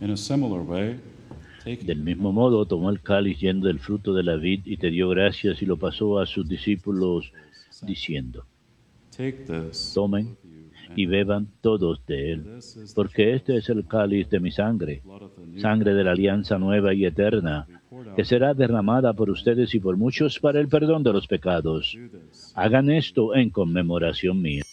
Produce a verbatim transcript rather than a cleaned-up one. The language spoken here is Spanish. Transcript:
In a similar way, taking Del the mismo cup modo, tomó el cáliz lleno del fruto de la vid y te dio gracias y lo pasó a sus discípulos, saying, diciendo: "Take this, all Tomen of you, and y drink, beban todos de for él, this is the porque este chalice es of el my cáliz blood, de mi sangre, the blood of the new sangre de la covenant, alianza nueva y eterna, be poured que out for será many derramada por for the ustedes remission y of por many muchos sins. para el perdón de los pecados. Do this in Hagan remembrance esto en conmemoración mía.